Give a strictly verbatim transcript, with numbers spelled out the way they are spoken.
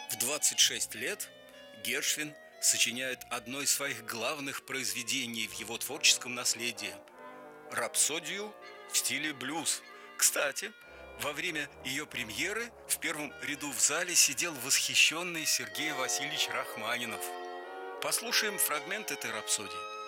В двадцать шесть лет Гершвин сочиняет одно из своих главных произведений в его творческом наследии – рапсодию в стиле блюз. Кстати, во время ее премьеры в первом ряду в зале сидел восхищенный Сергей Васильевич Рахманинов. Послушаем фрагмент этой рапсодии.